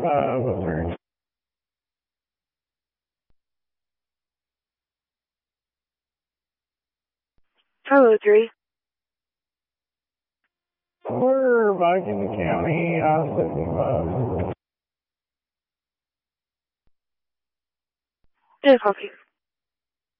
Hello, 3. We're back in the county. Yeah, copy.